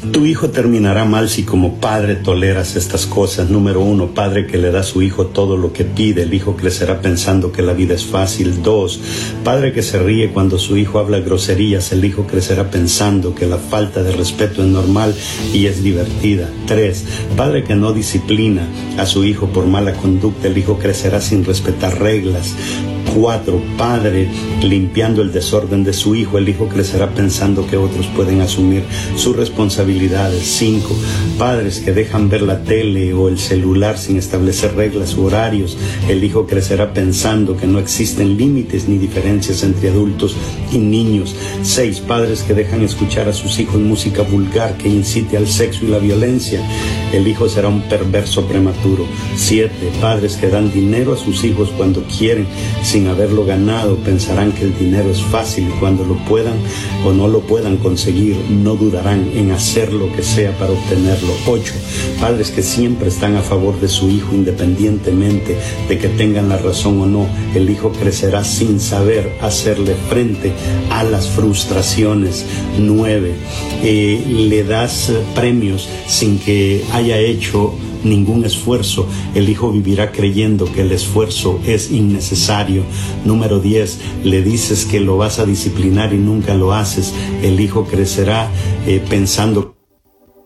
Tu hijo terminará mal si como padre toleras estas cosas. Número 1, padre que le da a su hijo todo lo que pide. El hijo crecerá pensando que la vida es fácil. 2, padre que se ríe cuando su hijo habla groserías. El hijo crecerá pensando que la falta de respeto es normal y es divertida. 3, padre que no disciplina a su hijo por mala conducta. El hijo crecerá sin respetar reglas. 4, padre limpiando el desorden de su hijo. El hijo crecerá pensando que otros pueden asumir sus responsabilidades. 5, padres que dejan ver la tele o el celular sin establecer reglas u horarios. El hijo crecerá pensando que no existen límites ni diferencias entre adultos y niños. 6, padres que dejan escuchar a sus hijos música vulgar que incite al sexo y la violencia. El hijo será un perverso prematuro. 7, padres que dan dinero a sus hijos cuando quieren sin haberlo ganado. Pensarán que el dinero es fácil y cuando lo puedan o no lo puedan conseguir, no dudarán en hacer lo que sea para obtenerlo. 8, padres que siempre están a favor de su hijo independientemente de que tengan la razón o no. El hijo crecerá sin saber hacerle frente a las frustraciones. 9, le das premios sin que haya hecho ningún esfuerzo. El hijo vivirá creyendo que el esfuerzo es innecesario. Número 10, le dices que lo vas a disciplinar y nunca lo haces. El hijo crecerá pensando